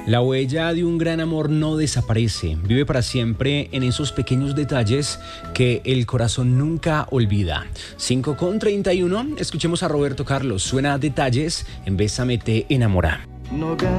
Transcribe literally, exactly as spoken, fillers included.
La huella de un gran amor no desaparece, vive para siempre en esos pequeños detalles que el corazón nunca olvida. cinco con treinta y uno, escuchemos a Roberto Carlos, suena a Detalles en Bésame te enamora. No